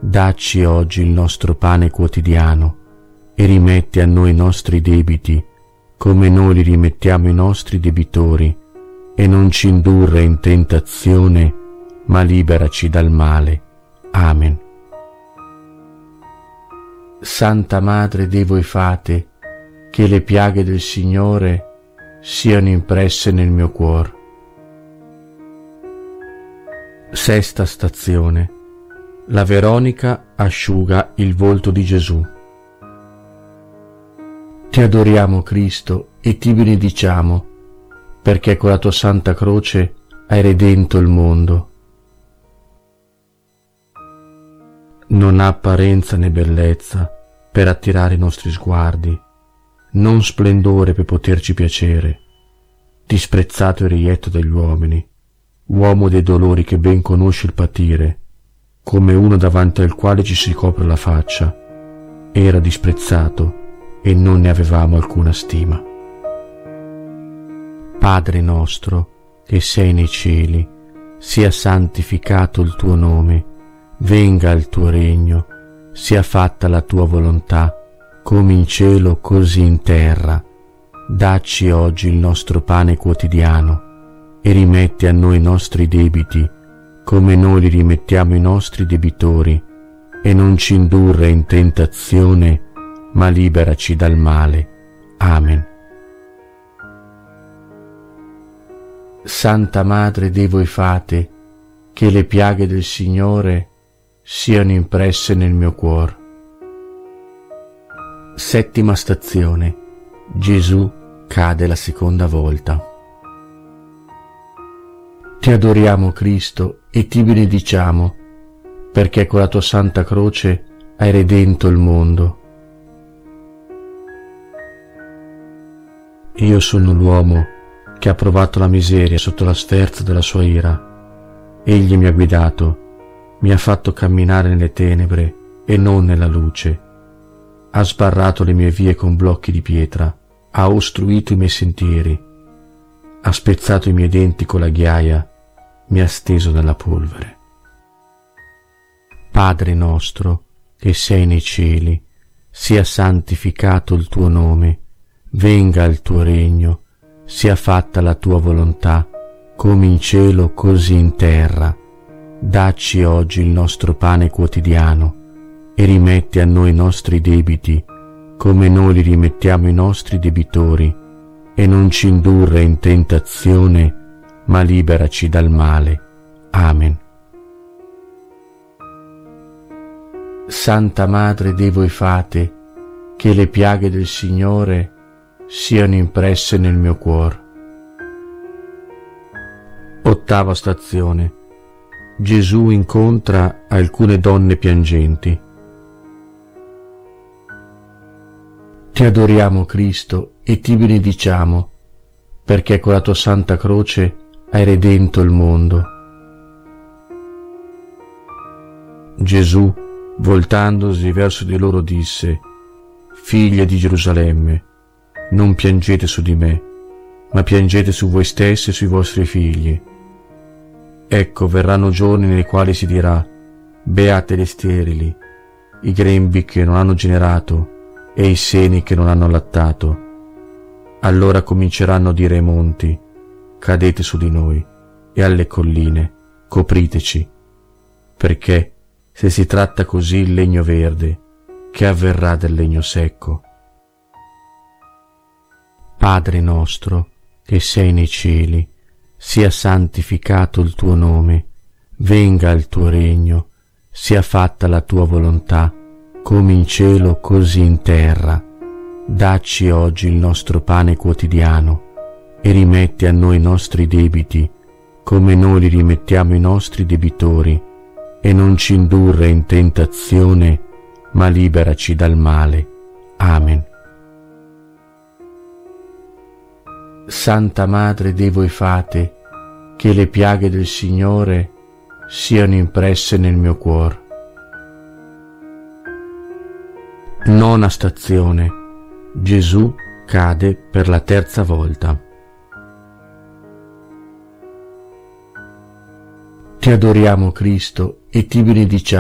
Dacci oggi il nostro pane quotidiano e rimetti a noi i nostri debiti, come noi li rimettiamo ai nostri debitori, e non ci indurre in tentazione, ma liberaci dal male. Amen. Santa Madre Dei voi fate, che le piaghe del Signore siano impresse nel mio cuore. Sesta stazione. La Veronica asciuga il volto di Gesù. Ti adoriamo, Cristo, e ti benediciamo, perché con la tua Santa Croce hai redento il mondo. Non ha apparenza né bellezza per attirare i nostri sguardi, non splendore per poterci piacere, disprezzato e reietto dagli uomini, uomo dei dolori che ben conosce il patire, come uno davanti al quale ci si copre la faccia, era disprezzato e non ne avevamo alcuna stima. Padre nostro, che sei nei cieli, sia santificato il tuo nome, venga il tuo regno, sia fatta la tua volontà, come in cielo così in terra. Dacci oggi il nostro pane quotidiano e rimetti a noi i nostri debiti, come noi li rimettiamo ai nostri debitori, e non ci indurre in tentazione, ma liberaci dal male. Amen. Santa Madre Dei voi fate, che le piaghe del Signore siano impresse nel mio cuore. Settima stazione. Gesù cade la seconda volta. Ti adoriamo, Cristo, e ti benediciamo, perché con la tua Santa Croce hai redento il mondo. Io sono l'uomo che ha provato la miseria sotto la sferza della sua ira. Egli mi ha guidato, mi ha fatto camminare nelle tenebre e non nella luce. Ha sbarrato le mie vie con blocchi di pietra, ha ostruito i miei sentieri, ha spezzato i miei denti con la ghiaia, mi ha steso nella polvere. Padre nostro, che sei nei cieli, sia santificato il tuo nome, venga il tuo regno, sia fatta la tua volontà, come in cielo così in terra. Dacci oggi il nostro pane quotidiano e rimetti a noi i nostri debiti, come noi li rimettiamo ai nostri debitori, e non ci indurre in tentazione, ma liberaci dal male. Amen. Santa Madre Dei voi fate, che le piaghe del Signore siano impresse nel mio cuore. Ottava stazione. Gesù incontra alcune donne piangenti. Ti adoriamo, Cristo, e ti benediciamo, perché con la tua Santa Croce hai redento il mondo. Gesù, voltandosi verso di loro, disse: Figlie di Gerusalemme, non piangete su di me, ma piangete su voi stessi e sui vostri figli. Ecco, verranno giorni nei quali si dirà: beate le sterili, i grembi che non hanno generato e i seni che non hanno allattato. Allora cominceranno a dire ai monti: cadete su di noi, e alle colline: copriteci. Perché se si tratta così il legno verde, che avverrà del legno secco? Padre nostro, che sei nei cieli, sia santificato il tuo nome, venga il tuo regno, sia fatta la tua volontà, come in cielo così in terra. Dacci oggi il nostro pane quotidiano e rimetti a noi i nostri debiti, come noi li rimettiamo ai nostri debitori, e non ci indurre in tentazione, ma liberaci dal male. Amen. Santa Madre Dei voi fate, che le piaghe del Signore siano impresse nel mio cuore. Nona stazione. Gesù cade per la terza volta. Ti adoriamo, Cristo, e ti benediciamo,